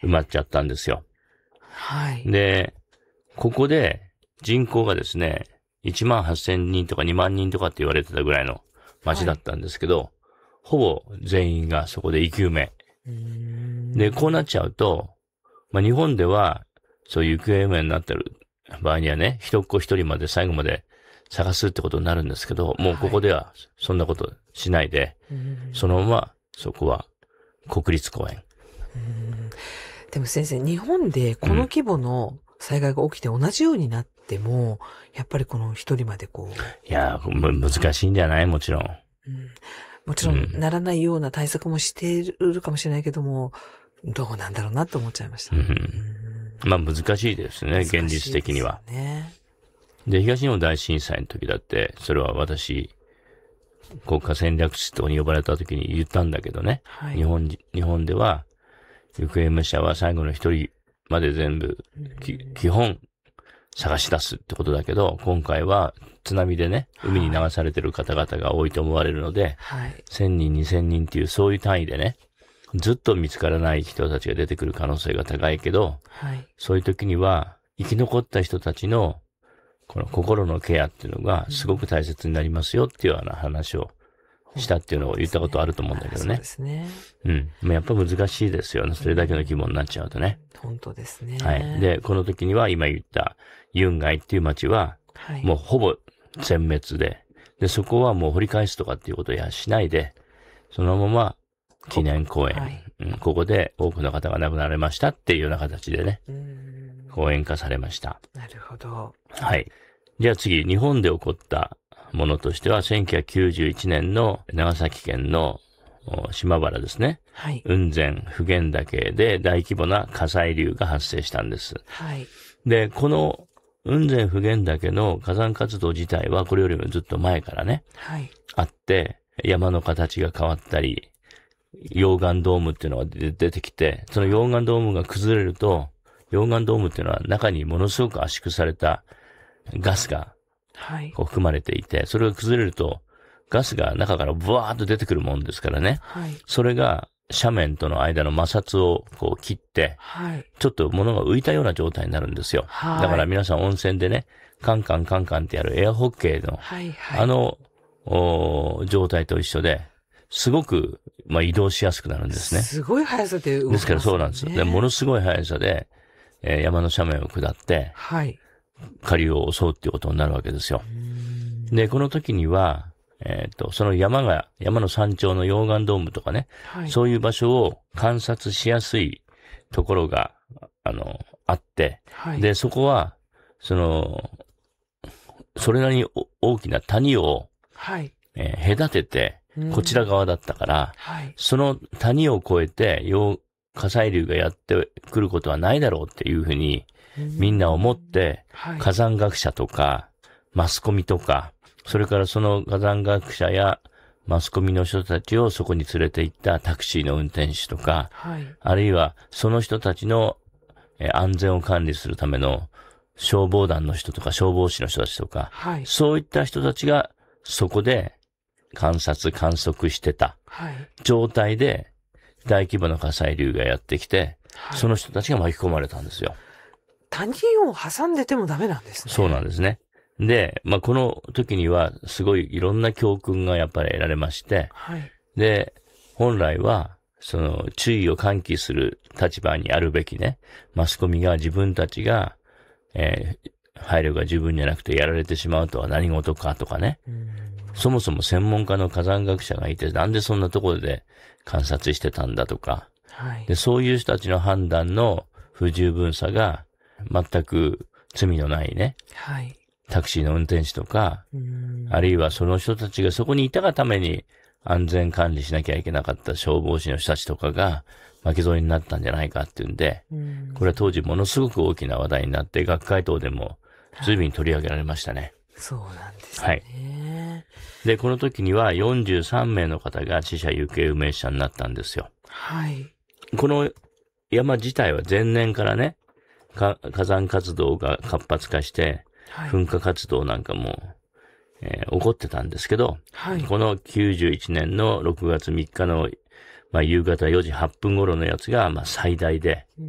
埋まっちゃったんですよ。 はい。 で、ここで人口がですね、18,000人とか2万人とかって言われてたぐらいの町だったんですけど、ほぼ全員がそこで生き埋め。で、こうなっちゃうと、日本では、そういう行方不明になってる場合にはね、一っ子一人まで最後まで探すってことになるんですけど、もうここではそんなことしないで、そのままそこは国立公園。 でも先生、日本でこの規模の災害が起きて同じようになっても、やっぱりこの一人までこう。 いや、難しいんじゃないもちろん。 もちろんならないような対策もしているかもしれないけども、どうなんだろうなと思っちゃいました。 難しいですね、現実的には。で、東日本大震災の時だって、それは私、国家戦略室とに呼ばれた時に言ったんだけどね。日本では、行方不明者は最後の一人まで全部、基本、探し出すってことだけど、今回は津波でね、海に流されてる方々が多いと思われるので、1000人、2000人っていうそういう単位でね、ずっと見つからない人たちが出てくる可能性が高いけど、そういう時には、生き残った人たちの、この心のケアっていうのがすごく大切になりますよっていうような話をしたっていうのを言ったことあると思うんだけどね。そうですね。やっぱ難しいですよね。それだけの規模になっちゃうとね。 本当ですね。 はい。で、この時には今言ったユンガイっていう町は、もうほぼ全滅で、そこはもう掘り返すとかっていうことやしないで、そのまま記念公園、ここで多くの方が亡くなられましたっていうような形でね、公園化されました。 なるほど。 はい。じゃあ次、日本で起こったものとしては、1991年の長崎県の島原ですね。雲仙普賢岳で大規模な火砕流が発生したんです。で、この雲仙普賢岳の火山活動自体はこれよりもずっと前からね、あって、山の形が変わったり、溶岩ドームっていうのが出てきて、その溶岩ドームが崩れると、溶岩ドームっていうのは中にものすごく圧縮されたガスがこう含まれていて、それが崩れるとガスが中からブワーッと出てくるもんですからね。それが斜面との間の摩擦をこう切って、ちょっと物が浮いたような状態になるんですよ。だから皆さん温泉でね、カンカンカンカンってやるエアホッケーの、状態と一緒で、すごく、移動しやすくなるんですね。 すごい速さで動きますね。 ですからそうなんですよ。で、ものすごい速さで、山の斜面を下って、下流を襲うっていうことになるわけですよ。で、この時には、その山の山頂の溶岩ドームとかね、そういう場所を観察しやすいところが、あって、で、そこは、それなりに大きな谷を、隔てて、こちら側だったから、その谷を越えて、火砕流がやってくることはないだろうっていうふうに、みんな思って、火山学者とか、マスコミとか、それからその火山学者やマスコミの人たちをそこに連れて行ったタクシーの運転手とか、あるいはその人たちの安全を管理するための消防団の人とか消防士の人たちとか、そういった人たちがそこで観測してた状態で大規模な火砕流がやってきて、その人たちが巻き込まれたんですよ。 谷を挟んでてもダメなんですね。 そうなんですね。で、この時にはすごいいろんな教訓がやっぱり得られまして、で、本来はその注意を喚起する立場にあるべきね、マスコミが自分たちが、配慮が十分じゃなくてやられてしまうとは何事かとかね、そもそも専門家の火山学者がいて、なんでそんなところで観察してたんだとか、で、そういう人たちの判断の不十分さが全く罪のないね、タクシーの運転手とか、あるいはその人たちがそこにいたがために安全管理しなきゃいけなかった消防士の人たちとかが巻き添えになったんじゃないかっていうんで、これは当時ものすごく大きな話題になって学会等でも随分取り上げられましたね。 そうなんですね。 で、この時には43名の方が死者行方不明者になったんですよ。この山自体は前年からね、火山活動が活発化して、噴火活動なんかも、起こってたんですけど、この91年の6月3日の、夕方4時8分頃のやつが、最大で、